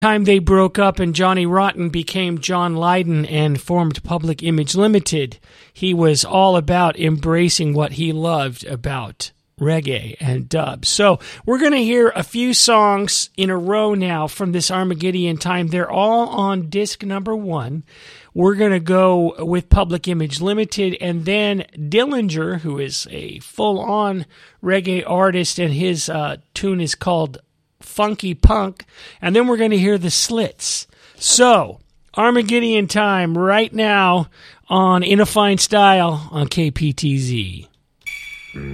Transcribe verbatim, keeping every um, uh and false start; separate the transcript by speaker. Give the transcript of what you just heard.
Speaker 1: Time they broke up and Johnny Rotten became John Lydon and formed Public Image Limited, he was all about embracing what he loved about reggae and dub. So we're going to hear a few songs in a row now from this Armageddon Time. They're all on disc number one. We're going to go with Public Image Limited, and then Dillinger, who is a full-on reggae artist, and his uh, tune is called Funky Punk, and then we're going to hear the Slits. So, Armageddon Time right now on In a Fine Style on K P T Z.